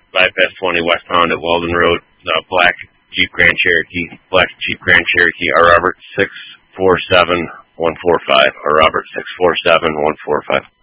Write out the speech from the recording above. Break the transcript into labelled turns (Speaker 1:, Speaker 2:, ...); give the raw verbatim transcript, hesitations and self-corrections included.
Speaker 1: bypass twenty westbound at Weldon Road, uh, black Jeep Grand Cherokee, black Jeep Grand Cherokee, or Robert six four seven one four five, or Robert six four seven one four five.